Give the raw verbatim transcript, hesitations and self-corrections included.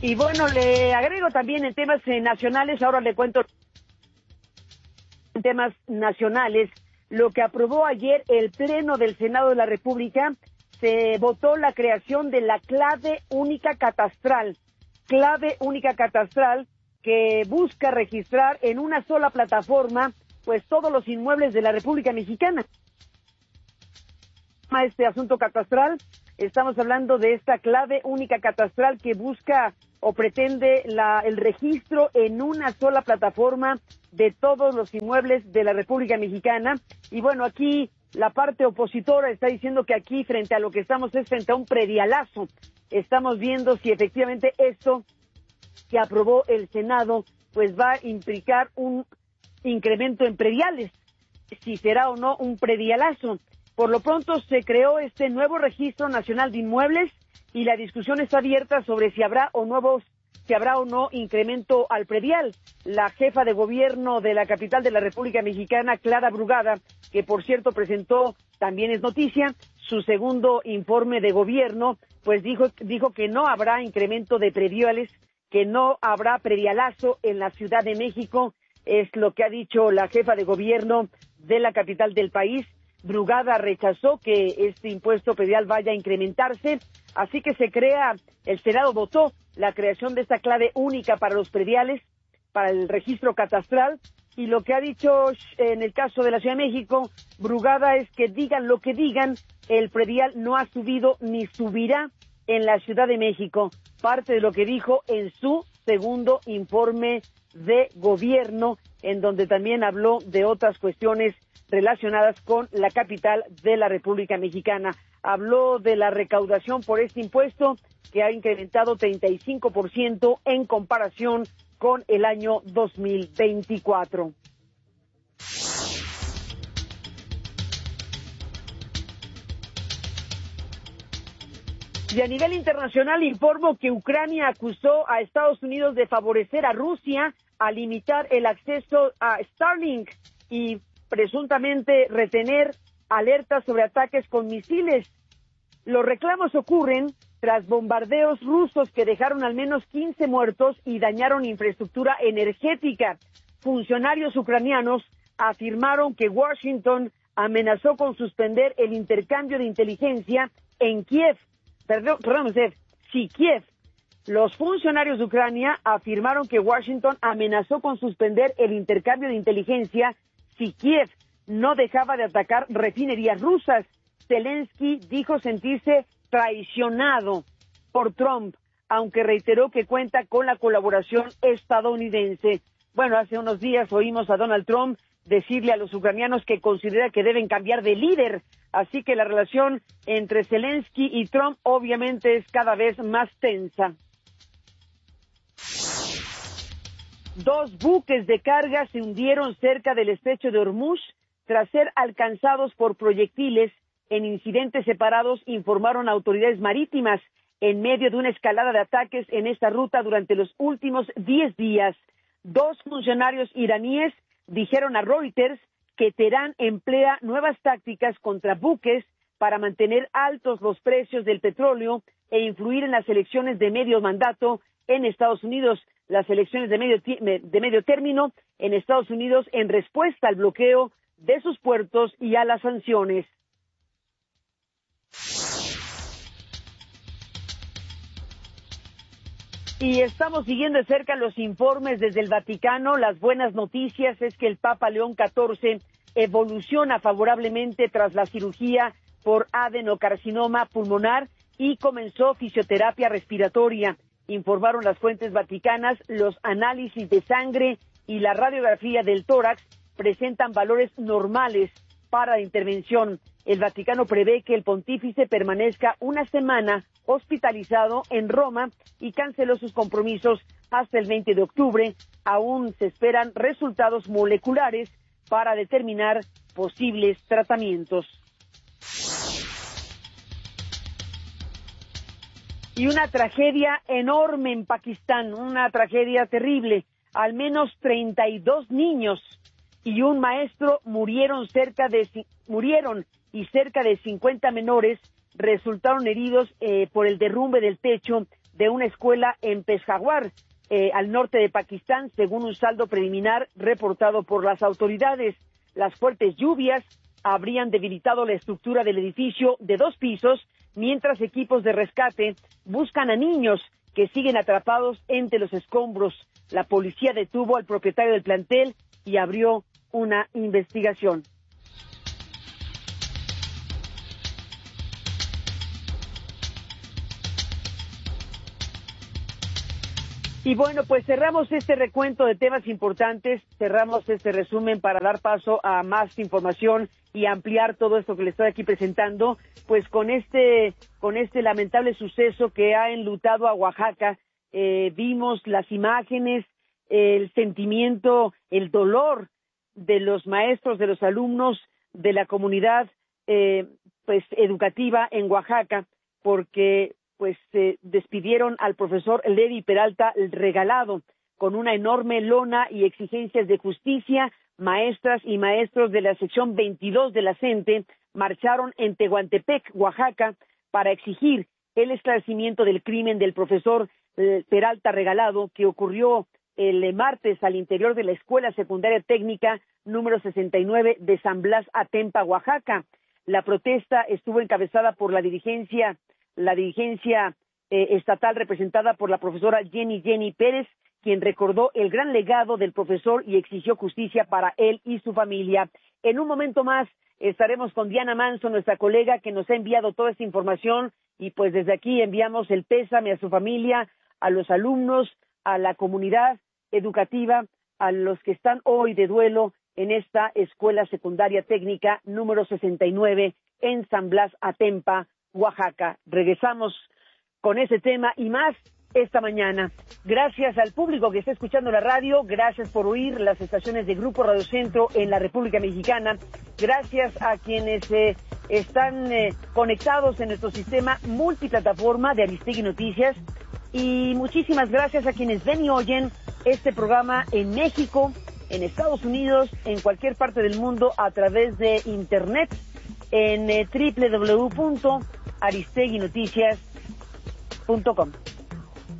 Y bueno, le agrego también en temas eh, nacionales, ahora le cuento en temas nacionales, lo que aprobó ayer el Pleno del Senado de la República. Se votó la creación de la clave única catastral, clave única catastral que busca registrar en una sola plataforma pues todos los inmuebles de la República Mexicana. Este asunto catastral, estamos hablando de esta clave única catastral que busca o pretende la, el registro en una sola plataforma de todos los inmuebles de la República Mexicana. Y bueno, aquí la parte opositora está diciendo que aquí frente a lo que estamos es frente a un predialazo. Estamos viendo si efectivamente esto que aprobó el Senado pues va a implicar un incremento en prediales, si será o no un predialazo. Por lo pronto se creó este nuevo Registro Nacional de Inmuebles y la discusión está abierta sobre si habrá o nuevos, si habrá o no incremento al predial. La jefa de gobierno de la capital de la República Mexicana, Clara Brugada, que por cierto presentó, también es noticia, su segundo informe de gobierno, pues dijo, dijo que no habrá incremento de prediales, que no habrá predialazo en la Ciudad de México, es lo que ha dicho la jefa de gobierno de la capital del país. Brugada rechazó que este impuesto predial vaya a incrementarse, así que se crea, el Senado votó la creación de esta clave única para los prediales, para el registro catastral, y lo que ha dicho en el caso de la Ciudad de México, Brugada, es que digan lo que digan, el predial no ha subido ni subirá en la Ciudad de México, parte de lo que dijo en su segundo informe de gobierno, en donde también habló de otras cuestiones relacionadas con la capital de la República Mexicana. Habló de la recaudación por este impuesto, que ha incrementado treinta y cinco por ciento en comparación con el año dos mil veinticuatro. Y a nivel internacional informo que Ucrania acusó a Estados Unidos de favorecer a Rusia a limitar el acceso a Starlink y presuntamente retener alertas sobre ataques con misiles. Los reclamos ocurren tras bombardeos rusos que dejaron al menos quince muertos y dañaron infraestructura energética. Funcionarios ucranianos afirmaron que Washington amenazó con suspender el intercambio de inteligencia en Kiev. Perdón, perdón usted, sí, Kiev. Los funcionarios de Ucrania afirmaron que Washington amenazó con suspender el intercambio de inteligencia si Kiev no dejaba de atacar refinerías rusas. Zelensky dijo sentirse traicionado por Trump, aunque reiteró que cuenta con la colaboración estadounidense. Bueno, hace unos días oímos a Donald Trump decirle a los ucranianos que considera que deben cambiar de líder, así que la relación entre Zelensky y Trump obviamente es cada vez más tensa. Dos buques de carga se hundieron cerca del estrecho de Hormuz tras ser alcanzados por proyectiles en incidentes separados, informaron autoridades marítimas en medio de una escalada de ataques en esta ruta durante los últimos diez días. Dos funcionarios iraníes dijeron a Reuters que Teherán emplea nuevas tácticas contra buques para mantener altos los precios del petróleo e influir en las elecciones de medio mandato en Estados Unidos, las elecciones de medio, de medio término en Estados Unidos en respuesta al bloqueo de sus puertos y a las sanciones. Y estamos siguiendo de cerca los informes desde el Vaticano. Las buenas noticias es que el Papa León catorce evoluciona favorablemente tras la cirugía por adenocarcinoma pulmonar y comenzó fisioterapia respiratoria. Informaron las fuentes vaticanas, los análisis de sangre y la radiografía del tórax presentan valores normales para la intervención. El Vaticano prevé que el pontífice permanezca una semana hospitalizado en Roma y canceló sus compromisos hasta el veinte de octubre. Aún se esperan resultados moleculares para determinar posibles tratamientos. Y una tragedia enorme en Pakistán, una tragedia terrible. Al menos treinta y dos niños y un maestro murieron cerca de murieron y cerca de cincuenta menores resultaron heridos eh, por el derrumbe del techo de una escuela en Peshawar, eh, al norte de Pakistán, según un saldo preliminar reportado por las autoridades. Las fuertes lluvias habrían debilitado la estructura del edificio de dos pisos, mientras equipos de rescate buscan a niños que siguen atrapados entre los escombros. La policía detuvo al propietario del plantel y abrió una investigación. Y bueno, pues cerramos este recuento de temas importantes, cerramos este resumen para dar paso a más información y ampliar todo esto que les estoy aquí presentando, pues con este, con este lamentable suceso que ha enlutado a Oaxaca. Eh, vimos las imágenes, el sentimiento, el dolor de los maestros, de los alumnos, de la comunidad eh, pues educativa en Oaxaca, porque pues eh, despidieron al profesor Levi Peralta Regalado con una enorme lona y exigencias de justicia. Maestras y maestros de la sección veintidós de la CENTE marcharon en Tehuantepec, Oaxaca, para exigir el esclarecimiento del crimen del profesor eh, Peralta Regalado, que ocurrió el martes al interior de la Escuela Secundaria Técnica número sesenta y nueve de San Blas Atempa, Oaxaca. La protesta estuvo encabezada por la dirigencia la dirigencia eh, estatal representada por la profesora Jenny Jenny Pérez, quien recordó el gran legado del profesor y exigió justicia para él y su familia. En un momento más estaremos con Diana Manso, nuestra colega, que nos ha enviado toda esta información, y pues desde aquí enviamos el pésame a su familia, a los alumnos, a la comunidad educativa, a los que están hoy de duelo en esta Escuela Secundaria Técnica número sesenta y nueve en San Blas Atempa, Oaxaca. Regresamos con ese tema y más esta mañana. Gracias al público que está escuchando la radio, gracias por oír las estaciones de Grupo Radio Centro en la República Mexicana, gracias a quienes eh, están eh, conectados en nuestro sistema multiplataforma de Aristegui Noticias, y muchísimas gracias a quienes ven y oyen este programa en México, en Estados Unidos, en cualquier parte del mundo a través de internet en eh, doble u doble u doble u punto aristegui noticias punto com.